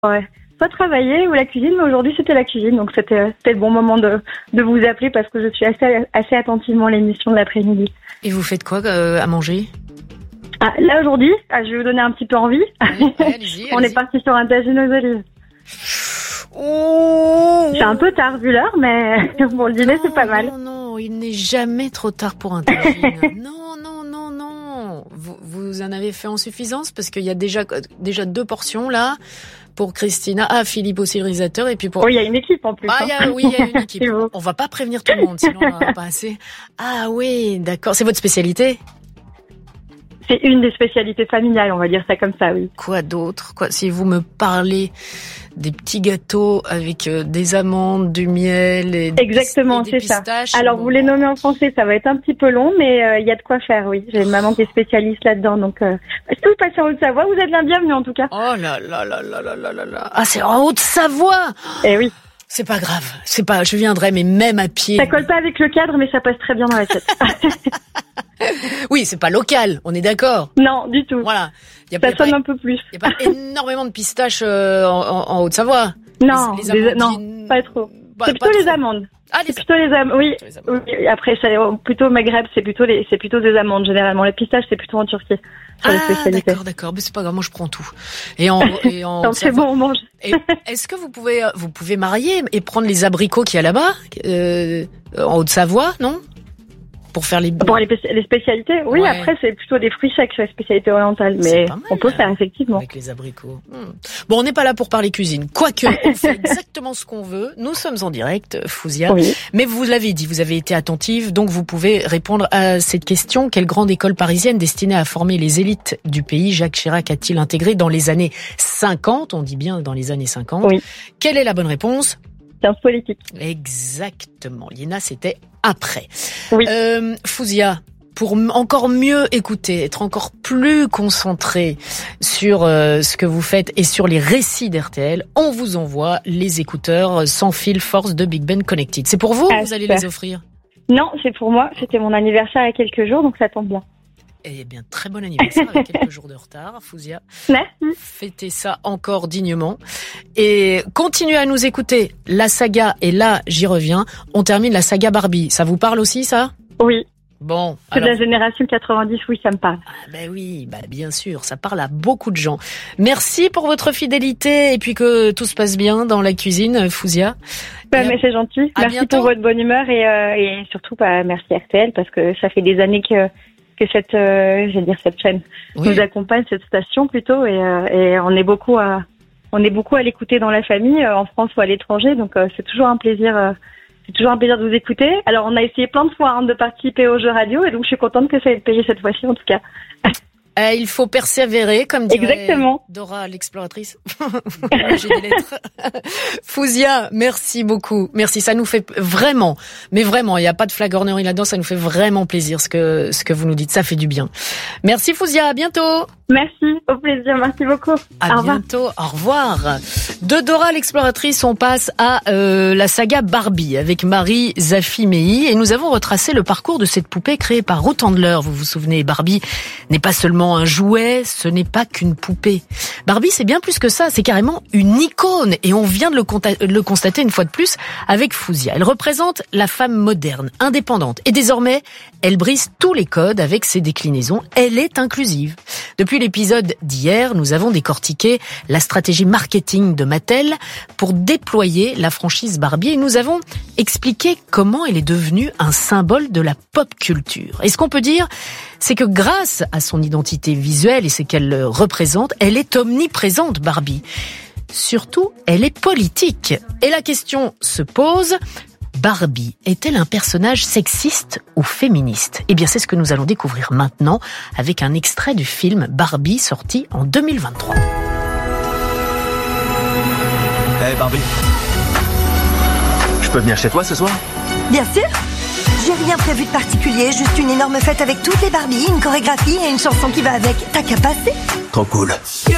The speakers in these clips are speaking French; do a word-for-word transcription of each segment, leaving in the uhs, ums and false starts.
Ouais. Soit travailler ou la cuisine, mais aujourd'hui c'était la cuisine, donc c'était, c'était le bon moment de, de vous appeler parce que je suis assez, assez attentivement à l'émission de l'après-midi. Et vous faites quoi euh, à manger? Ah, là aujourd'hui, ah, je vais vous donner un petit peu envie. Ouais, ouais, allez-y, On allez-y. est parti sur un tagine aux olives. Oh, C'est un peu tard vu l'heure, mais pour le dîner non, c'est pas mal. Non, non, il n'est jamais trop tard pour un tagine. non, non, non, non. Vous, vous en avez fait en suffisance parce qu'il y a déjà, déjà deux portions là. Pour Christina, ah Philippe aussi le réalisateur, et puis pour. Oui, il y a une équipe en plus. Ah, y a, hein. oui, il y a une équipe. C'est beau. On va pas prévenir tout le monde, sinon on n'aura pas assez. Ah oui, d'accord. C'est votre spécialité? C'est une des spécialités familiales, on va dire ça comme ça, oui. Quoi d'autre? Quoi, si vous me parlez des petits gâteaux avec euh, des amandes, du miel et des, Exactement, et des c'est ça. pistaches. Alors, bon, vous les nommez en français, ça va être un petit peu long, mais il euh, y a de quoi faire, oui. J'ai une maman qui est spécialiste là-dedans, donc euh, si vous passez en Haute-Savoie, vous êtes la bienvenue en tout cas. Oh là là là là là là là là. Ah, c'est en Haute-Savoie. Eh oui. C'est pas grave, c'est pas. Je viendrai, mais même à pied. Ça colle pas avec le cadre, mais ça passe très bien dans l'assiette. Oui, c'est pas local, on est d'accord. Non, du tout. Voilà. Y a, Ça y a sonne pas, un peu plus. y a pas énormément de pistaches euh, en, en, en Haute-Savoie. Non, Les- les des- amandines- non, pas trop. Bah, c'est pas plutôt les trop. amandes. Ah, les C'est plutôt les amandes. Oui. Plutôt les amandes. oui. Après, c'est plutôt au Maghreb, c'est plutôt les, c'est plutôt des amandes généralement. Les pistaches, c'est plutôt en Turquie. Sur les Ah, spécialités. d'accord, d'accord. Mais c'est pas grave, moi je prends tout. Et en, et en Donc c'est bon, on mange. Et est-ce que vous pouvez, vous pouvez marier et prendre les abricots qu'il y a là-bas, euh, en Haute-Savoie, non? Pour faire les. Pour les, spé- les spécialités, oui, Ouais. après c'est plutôt des fruits secs sur les spécialités orientales, C'est mais pas mal, on peut hein. faire effectivement. Avec les abricots. Hmm. Bon, on n'est pas là pour parler cuisine. Quoique, on fait exactement ce qu'on veut. Nous sommes en direct, Fouzia. Oui. Mais vous l'avez dit, vous avez été attentive, donc vous pouvez répondre à cette question. Quelle grande école parisienne destinée à former les élites du pays Jacques Chirac a-t-il intégré dans les années cinquante? On dit bien dans les années cinquante. Oui. Quelle est la bonne réponse? Sciences politiques. Exactement. Liena, c'était après. Oui. Euh, Fouzia, pour m- encore mieux écouter, être encore plus concentré sur euh, ce que vous faites et sur les récits d'R T L, on vous envoie les écouteurs sans fil force de Big Ben Connected. C'est pour vous Ah, ou vous allez super. les offrir? Non, c'est pour moi. C'était mon anniversaire il y a quelques jours, donc ça tombe bien. Eh bien, très bon anniversaire avec quelques jours de retard, Fouzia. Merci. Fêtez ça encore dignement. Et continuez à nous écouter. La saga, et là, j'y reviens, on termine la saga Barbie. Ça vous parle aussi, ça? Oui. Bon. C'est de alors- la génération quatre-vingt-dix, oui, ça me parle. Ah ben oui, bah bien sûr, ça parle à beaucoup de gens. Merci pour votre fidélité et puis que tout se passe bien dans la cuisine, Fouzia. Bah, Et à- mais c'est gentil. à Merci bientôt. pour votre bonne humeur et, euh, et surtout, bah, merci R T L parce que ça fait des années que que cette, euh, je vais dire cette chaîne Oui. nous accompagne, cette station plutôt, et, euh, et on est beaucoup à on est beaucoup à l'écouter dans la famille, euh, en France ou à l'étranger, donc euh, c'est toujours un plaisir. Euh, C'est toujours un plaisir de vous écouter. Alors, on a essayé plein de fois hein, de participer aux jeux radio et donc je suis contente que ça ait payé cette fois-ci en tout cas. Euh, il faut persévérer, comme dirait Exactement. Dora l'exploratrice. J'ai des lettres. Fouzia, merci beaucoup. Merci, ça nous fait vraiment, mais vraiment, il n'y a pas de flagornerie là-dedans, ça nous fait vraiment plaisir ce que ce que vous nous dites, ça fait du bien. Merci Fouzia, à bientôt. Merci, au plaisir, merci beaucoup. À Au revoir. bientôt, au revoir. De Dora l'exploratrice, on passe à euh, la saga Barbie avec Marie Zafi-Mehi et nous avons retracé le parcours de cette poupée créée par Ruth Handler. Vous vous souvenez, Barbie n'est pas seulement un jouet, ce n'est pas qu'une poupée. Barbie, c'est bien plus que ça, c'est carrément une icône et on vient de le, conta- le constater une fois de plus avec Fouzia. Elle représente la femme moderne, indépendante et désormais, elle brise tous les codes avec ses déclinaisons. Elle est inclusive. Depuis l'épisode d'hier, nous avons décortiqué la stratégie marketing de Mattel pour déployer la franchise Barbie et nous avons expliqué comment elle est devenue un symbole de la pop culture. Et ce qu'on peut dire, c'est que grâce à son identité visuelle et ce qu'elle représente, elle est omniprésente, Barbie. Surtout, elle est politique. Et la question se pose, Barbie est-elle un personnage sexiste ou féministe? Eh bien, c'est ce que nous allons découvrir maintenant avec un extrait du film Barbie sorti en deux mille vingt-trois. Hey Barbie, je peux venir chez toi ce soir? Bien sûr. J'ai rien prévu de particulier, juste une énorme fête avec toutes les Barbies, une chorégraphie et une chanson qui va avec. T'as qu'à passer. Trop cool.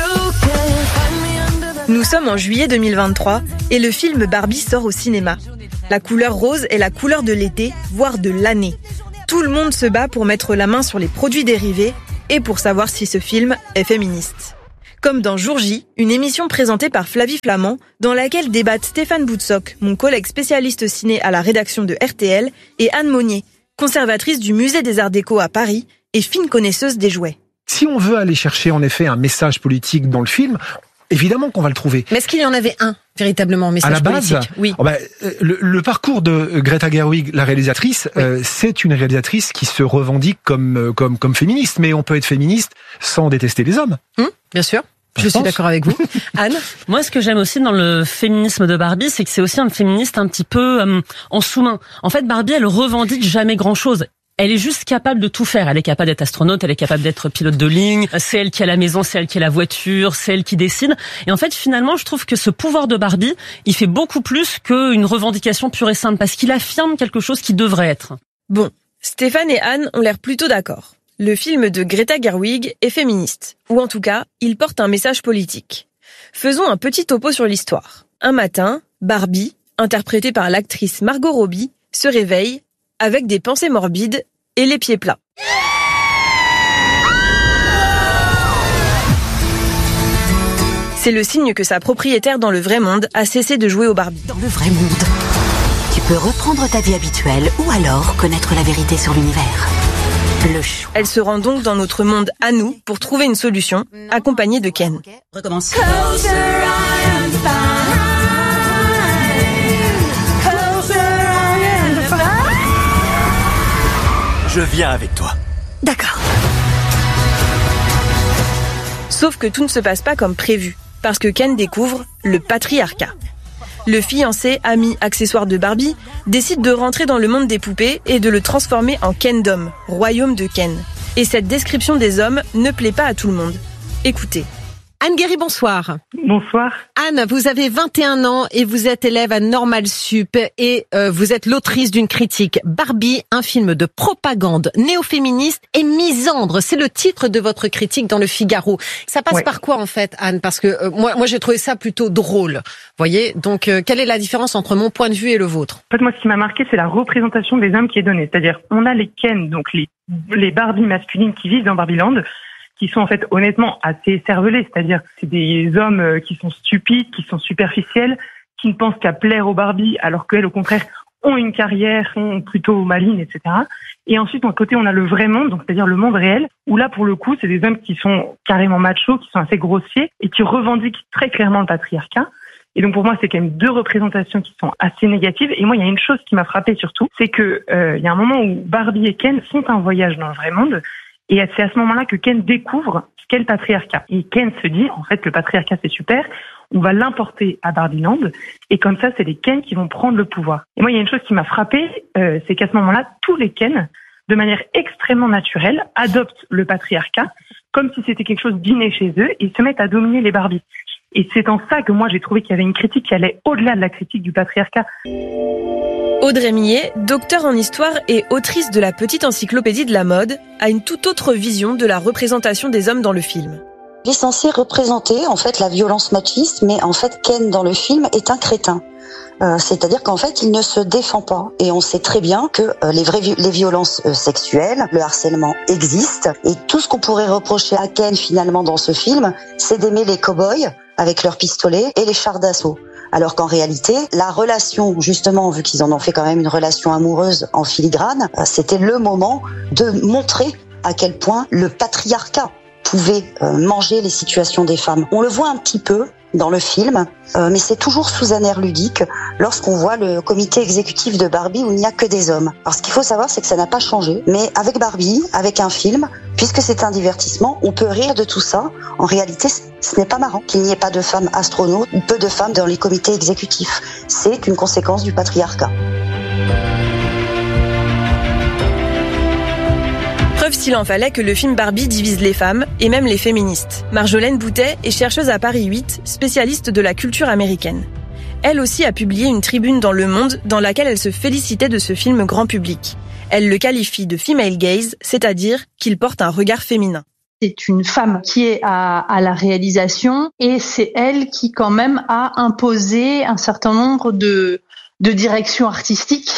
Nous sommes en juillet deux mille vingt-trois et le film Barbie sort au cinéma. La couleur rose est la couleur de l'été, voire de l'année. Tout le monde se bat pour mettre la main sur les produits dérivés et pour savoir si ce film est féministe. Comme dans Jour J, une émission présentée par Flavie Flamand, dans laquelle débattent Stéphane Boutsock, mon collègue spécialiste ciné à la rédaction de R T L, et Anne Monnier, conservatrice du Musée des Arts Déco à Paris et fine connaisseuse des jouets. Si on veut aller chercher en effet un message politique dans le film, évidemment qu'on va le trouver. Mais est-ce qu'il y en avait un, véritablement, message politique ? À la base, politique ? Oui. Oh ben, le, le parcours de Greta Gerwig, la réalisatrice, oui. euh, c'est une réalisatrice qui se revendique comme, comme, comme féministe, mais on peut être féministe sans détester les hommes. Hum, bien sûr. Je, Je suis d'accord avec vous. Anne ? Moi, ce que j'aime aussi dans le féminisme de Barbie, c'est que c'est aussi un féministe un petit peu euh, en sous-main. En fait, Barbie, elle revendique jamais grand-chose. Elle est juste capable de tout faire. Elle est capable d'être astronaute, elle est capable d'être pilote de ligne. C'est elle qui a la maison, c'est elle qui a la voiture, c'est elle qui décide. Et en fait, finalement, je trouve que ce pouvoir de Barbie, il fait beaucoup plus qu'une revendication pure et simple, parce qu'il affirme quelque chose qui devrait être. Bon, Stéphane et Anne ont l'air plutôt d'accord. Le film de Greta Gerwig est féministe, ou en tout cas, il porte un message politique. Faisons un petit topo sur l'histoire. Un matin, Barbie, interprétée par l'actrice Margot Robbie, se réveille avec des pensées morbides et les pieds plats. C'est le signe que sa propriétaire dans le vrai monde a cessé de jouer au Barbie. Dans le vrai monde, tu peux reprendre ta vie habituelle ou alors connaître la vérité sur l'univers. Le choix. Elle se rend donc dans notre monde à nous pour trouver une solution, accompagnée de Ken. Okay. Recommence. Je viens avec toi. D'accord. Sauf que tout ne se passe pas comme prévu, parce que Ken découvre le patriarcat. Le fiancé, ami, accessoire de Barbie, décide de rentrer dans le monde des poupées et de le transformer en Kendom, royaume de Ken. Et cette description des hommes ne plaît pas à tout le monde. Écoutez. Anne Guéry, bonsoir. Bonsoir. Anne, vous avez vingt et un ans et vous êtes élève à Normal Sup et euh, vous êtes l'autrice d'une critique. Barbie, un film de propagande néo-féministe et misandre. C'est le titre de votre critique dans Le Figaro. Ça passe ouais. par quoi en fait, Anne ? Parce que euh, moi, moi j'ai trouvé ça plutôt drôle. Voyez, donc euh, quelle est la différence entre mon point de vue et le vôtre ? En fait, moi, ce qui m'a marqué, c'est la représentation des hommes qui est donnée. C'est-à-dire, on a les Ken, donc les les Barbies masculines qui vivent dans Barbieland, qui sont en fait honnêtement assez cervelés, c'est-à-dire c'est des hommes qui sont stupides, qui sont superficiels, qui ne pensent qu'à plaire aux Barbies, alors qu'elles au contraire ont une carrière, sont plutôt malines, et cetera. Et ensuite, d'un côté, on a le vrai monde, donc c'est-à-dire le monde réel, où là, pour le coup, c'est des hommes qui sont carrément machos, qui sont assez grossiers et qui revendiquent très clairement le patriarcat. Et donc pour moi, c'est quand même deux représentations qui sont assez négatives. Et moi, il y a une chose qui m'a frappée surtout, c'est que euh, il y a un moment où Barbie et Ken font un voyage dans le vrai monde. Et c'est à ce moment-là que Ken découvre ce qu'est le patriarcat. Et Ken se dit, en fait, le patriarcat, c'est super, on va l'importer à Barbieland, et comme ça, c'est les Ken qui vont prendre le pouvoir. Et moi, il y a une chose qui m'a frappée, euh, c'est qu'à ce moment-là, tous les Ken, de manière extrêmement naturelle, adoptent le patriarcat, comme si c'était quelque chose d'inné chez eux, et se mettent à dominer les Barbies. Et c'est en ça que moi, j'ai trouvé qu'il y avait une critique qui allait au-delà de la critique du patriarcat. Audrey Millet, docteure en histoire et autrice de la petite encyclopédie de la mode, a une toute autre vision de la représentation des hommes dans le film. Il est censé représenter en fait la violence machiste, mais en fait Ken dans le film est un crétin. Euh, c'est-à-dire qu'en fait il ne se défend pas, et on sait très bien que euh, les vraies vi- les violences euh, sexuelles, le harcèlement existent, et tout ce qu'on pourrait reprocher à Ken finalement dans ce film, c'est d'aimer les cow-boys avec leurs pistolets et les chars d'assaut. Alors qu'en réalité, la relation, justement, vu qu'ils en ont fait quand même une relation amoureuse en filigrane, c'était le moment de montrer à quel point le patriarcat pouvait manger les situations des femmes. On le voit un petit peu dans le film, euh, mais c'est toujours sous un air ludique lorsqu'on voit le comité exécutif de Barbie où il n'y a que des hommes. Alors ce qu'il faut savoir, c'est que ça n'a pas changé, mais avec Barbie, avec un film, puisque c'est un divertissement, on peut rire de tout ça. En réalité, ce n'est pas marrant qu'il n'y ait pas de femmes astronautes ou peu de femmes dans les comités exécutifs. C'est une conséquence du patriarcat. Preuve s'il en fallait que le film Barbie divise les femmes et même les féministes. Marjolaine Boutet est chercheuse à Paris huit, spécialiste de la culture américaine. Elle aussi a publié une tribune dans Le Monde dans laquelle elle se félicitait de ce film grand public. Elle le qualifie de female gaze, c'est-à-dire qu'il porte un regard féminin. C'est une femme qui est à, à la réalisation et c'est elle qui quand même a imposé un certain nombre de, de directions artistiques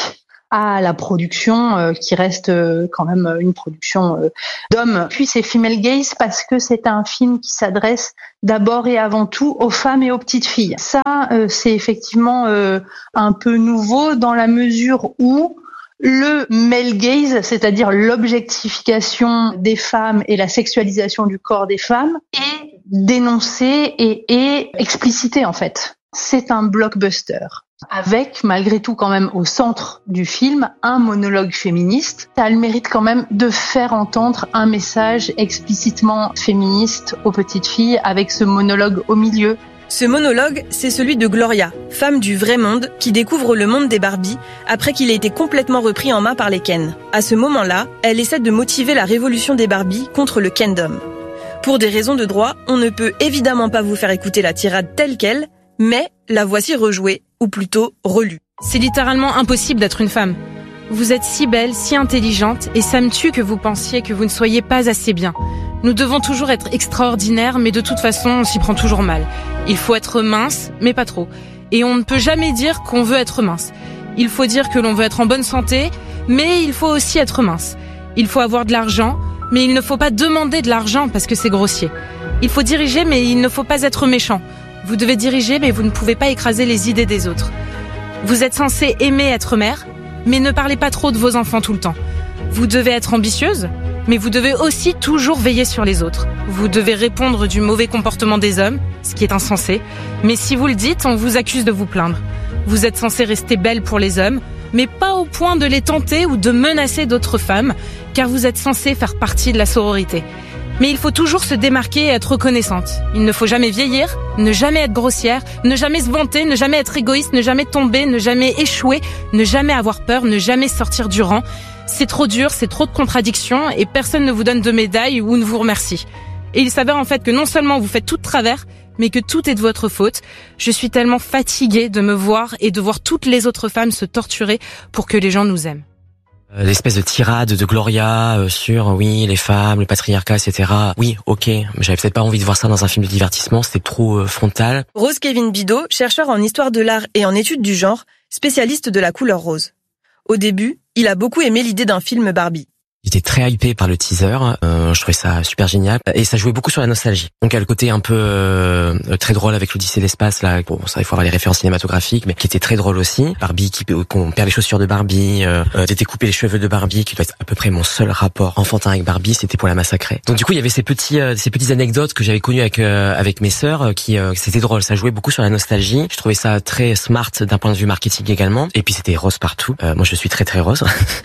à la production euh, qui reste euh, quand même une production euh, d'hommes. Puis c'est female gaze parce que c'est un film qui s'adresse d'abord et avant tout aux femmes et aux petites filles. Ça, euh, c'est effectivement euh, un peu nouveau dans la mesure où le male gaze, c'est-à-dire l'objectification des femmes et la sexualisation du corps des femmes, est dénoncée et est explicitée en fait. C'est un blockbuster. Avec, malgré tout, quand même, au centre du film, un monologue féministe. Ça a le mérite quand même de faire entendre un message explicitement féministe aux petites filles avec ce monologue au milieu. Ce monologue, c'est celui de Gloria, femme du vrai monde, qui découvre le monde des Barbies après qu'il ait été complètement repris en main par les Ken. À ce moment-là, elle essaie de motiver la révolution des Barbies contre le Kendom. Pour des raisons de droit, on ne peut évidemment pas vous faire écouter la tirade telle qu'elle, mais la voici rejouée, ou plutôt relue. C'est littéralement impossible d'être une femme. Vous êtes si belle, si intelligente, et ça me tue que vous pensiez que vous ne soyez pas assez bien. Nous devons toujours être extraordinaires, mais de toute façon, on s'y prend toujours mal. Il faut être mince, mais pas trop. Et on ne peut jamais dire qu'on veut être mince. Il faut dire que l'on veut être en bonne santé, mais il faut aussi être mince. Il faut avoir de l'argent, mais il ne faut pas demander de l'argent parce que c'est grossier. Il faut diriger, mais il ne faut pas être méchant. Vous devez diriger, mais vous ne pouvez pas écraser les idées des autres. Vous êtes censé aimer être mère, mais ne parlez pas trop de vos enfants tout le temps. Vous devez être ambitieuse, mais vous devez aussi toujours veiller sur les autres. Vous devez répondre du mauvais comportement des hommes, ce qui est insensé. Mais si vous le dites, on vous accuse de vous plaindre. Vous êtes censé rester belle pour les hommes, mais pas au point de les tenter ou de menacer d'autres femmes, car vous êtes censé faire partie de la sororité. Mais il faut toujours se démarquer et être reconnaissante. Il ne faut jamais vieillir, ne jamais être grossière, ne jamais se vanter, ne jamais être égoïste, ne jamais tomber, ne jamais échouer, ne jamais avoir peur, ne jamais sortir du rang. C'est trop dur, c'est trop de contradictions et personne ne vous donne de médaille ou ne vous remercie. Et il s'avère en fait que non seulement vous faites tout de travers, mais que tout est de votre faute. Je suis tellement fatiguée de me voir et de voir toutes les autres femmes se torturer pour que les gens nous aiment. L'espèce de tirade de Gloria euh, sur oui les femmes, le patriarcat, et cetera. Oui, ok, mais j'avais peut-être pas envie de voir ça dans un film de divertissement, c'était trop euh, frontal. Rose Kevin Bidot, chercheur en histoire de l'art et en études du genre, spécialiste de la couleur rose. Au début, il a beaucoup aimé l'idée d'un film Barbie. J'étais très hypé par le teaser, euh, je trouvais ça super génial et ça jouait beaucoup sur la nostalgie. Donc il y a le côté un peu euh, très drôle avec l'Odyssée de l'espace là, bon ça il faut avoir les références cinématographiques mais qui était très drôle aussi. Barbie qui qu'on perd les chaussures de Barbie, euh, euh, découper les cheveux de Barbie qui doit être à peu près mon seul rapport enfantin avec Barbie, c'était pour la massacrer. Donc du coup il y avait ces petits euh, ces petites anecdotes que j'avais connues avec euh, avec mes sœurs euh, qui euh, c'était drôle, ça jouait beaucoup sur la nostalgie. Je trouvais ça très smart d'un point de vue marketing également et puis c'était rose partout. Euh, moi je suis très très rose.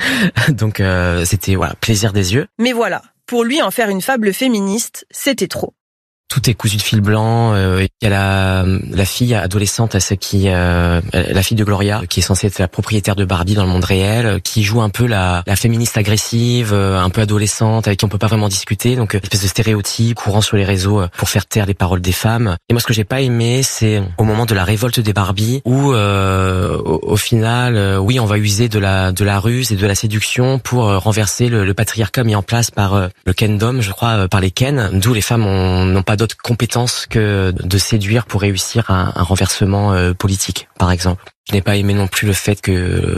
Donc euh, c'était voilà, plaisir des yeux. Mais voilà, pour lui en faire une fable féministe, c'était trop. Tout est cousu de fil blanc. Euh, il y a la, la fille adolescente, à ce qui, euh, la fille de Gloria, qui est censée être la propriétaire de Barbie dans le monde réel, qui joue un peu la, la féministe agressive, un peu adolescente, avec qui on peut pas vraiment discuter. Donc, une espèce de stéréotype courant sur les réseaux pour faire taire les paroles des femmes. Et moi, ce que j'ai pas aimé, c'est au moment de la révolte des Barbie, où euh, au, au final, euh, oui, on va user de la de la ruse et de la séduction pour euh, renverser le, le patriarcat mis en place par euh, le Kendom, je crois, euh, par les Ken, d'où les femmes n'ont pas d'autres compétences que de séduire pour réussir un, un renversement euh, politique, par exemple. Je n'ai pas aimé non plus le fait que euh,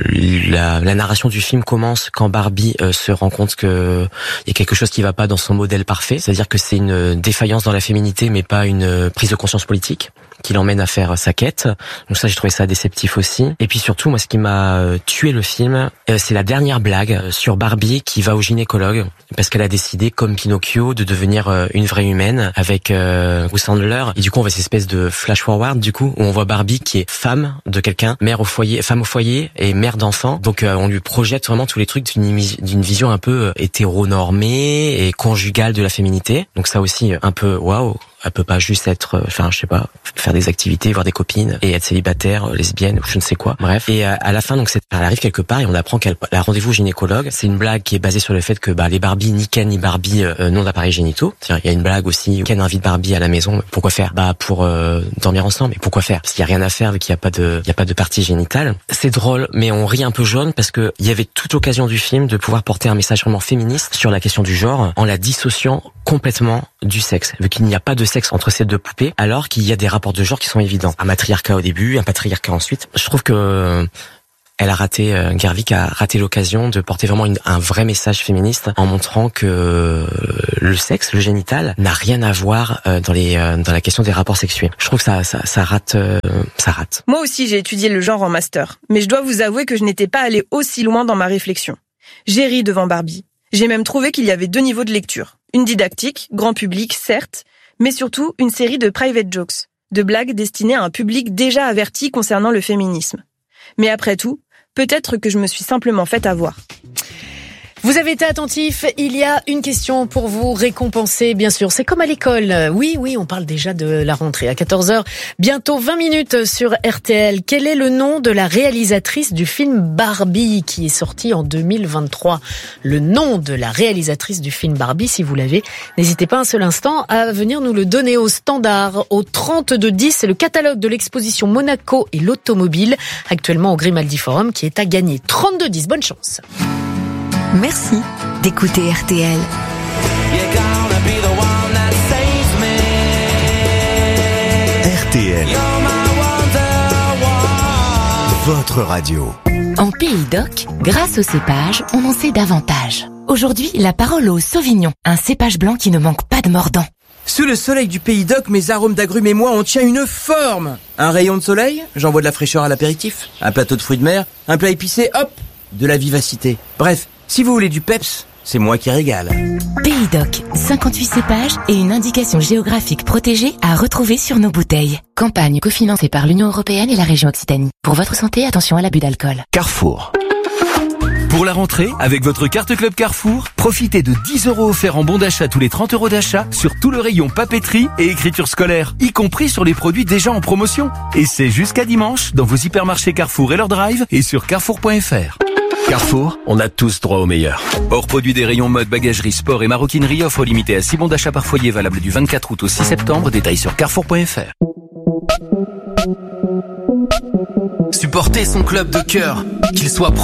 la, la narration du film commence quand Barbie euh, se rend compte que il y a quelque chose qui va pas dans son modèle parfait, c'est-à-dire que c'est une défaillance dans la féminité, mais pas une prise de conscience politique qui l'emmène à faire sa quête. Donc ça, j'ai trouvé ça déceptif aussi. Et puis surtout, moi, ce qui m'a tué le film, euh, c'est la dernière blague sur Barbie qui va au gynécologue parce qu'elle a décidé, comme Pinocchio, de devenir euh, une vraie humaine avec euh, Bruce Sandler. Et du coup, on voit cette espèce de flash forward, du coup, où on voit Barbie qui est femme de quelqu'un, mère au foyer, femme au foyer et mère d'enfant. Donc euh, on lui projette vraiment tous les trucs d'une, d'une vision un peu hétéronormée et conjugale de la féminité. Donc ça aussi, un peu waouh. Elle peut pas juste être, enfin, je sais pas, faire des activités, voir des copines et être célibataire, lesbienne ou je ne sais quoi. Bref. Et à la fin, donc, c'est, elle arrive quelque part et on apprend qu'elle a rendez-vous gynécologue. C'est une blague qui est basée sur le fait que, bah, les Barbie, ni Ken ni Barbie, euh, n'ont d'appareils génitaux. C'est-à-dire, il y a une blague aussi. Ken invite Barbie à la maison. Pourquoi faire? Bah, pour euh, dormir ensemble. Et pourquoi faire? Parce qu'il y a rien à faire vu qu'il y a pas de, il y a pas de partie génitale. C'est drôle, mais on rit un peu jaune parce que il y avait toute l'occasion du film de pouvoir porter un message vraiment féministe sur la question du genre en la dissociant complètement du sexe, vu qu'il n'y a pas de sexe entre ces deux poupées, alors qu'il y a des rapports de genre qui sont évidents. Un matriarcat au début, un patriarcat ensuite. Je trouve que Elle a raté, euh, Gerwig a raté l'occasion de porter vraiment une, un vrai message féministe en montrant que le sexe, le génital, n'a rien à voir euh, dans les euh, dans la question des rapports sexués. Je trouve que ça ça, ça rate, euh, ça rate. Moi aussi, j'ai étudié le genre en master, mais je dois vous avouer que je n'étais pas allée aussi loin dans ma réflexion. J'ai ri devant Barbie. J'ai même trouvé qu'il y avait deux niveaux de lecture. Une didactique, grand public, certes, mais surtout une série de private jokes, de blagues destinées à un public déjà averti concernant le féminisme. Mais après tout, peut-être que je me suis simplement fait avoir. Vous avez été attentif, il y a une question pour vous récompenser, bien sûr. C'est comme à l'école. Oui, oui, on parle déjà de la rentrée. À quatorze heures, bientôt vingt minutes sur R T L. Quel est le nom de la réalisatrice du film Barbie qui est sorti en deux mille vingt-trois? Le nom de la réalisatrice du film Barbie, si vous l'avez, n'hésitez pas un seul instant à venir nous le donner au standard, au trente-deux dix. C'est le catalogue de l'exposition Monaco et l'automobile, actuellement au Grimaldi Forum, qui est à gagner. trente-deux dix, bonne chance. Merci d'écouter R T L. R T L. Votre radio. En Pays d'Oc, grâce au cépage, on en sait davantage. Aujourd'hui, la parole au Sauvignon, un cépage blanc qui ne manque pas de mordant. Sous le soleil du Pays d'Oc, mes arômes d'agrumes et moi, on tient une forme. Un rayon de soleil, j'envoie de la fraîcheur à l'apéritif. Un plateau de fruits de mer, un plat épicé, hop, de la vivacité. Bref, si vous voulez du peps, c'est moi qui régale. Pays d'Oc, cinquante-huit cépages et une indication géographique protégée à retrouver sur nos bouteilles. Campagne cofinancée par l'Union européenne et la région Occitanie. Pour votre santé, attention à l'abus d'alcool. Carrefour. Pour la rentrée, avec votre carte Club Carrefour, profitez de dix euros offerts en bon d'achat tous les trente euros d'achat sur tout le rayon papeterie et écriture scolaire, y compris sur les produits déjà en promotion. Et c'est jusqu'à dimanche dans vos hypermarchés Carrefour et leur drive et sur carrefour point f r. Carrefour, on a tous droit au meilleur. Hors produit des rayons mode, bagagerie, sport et maroquinerie, offre limitée à six bons d'achat par foyer valable du vingt-quatre août au six septembre, détails sur carrefour point f r. Supporter son club de cœur, qu'il soit pro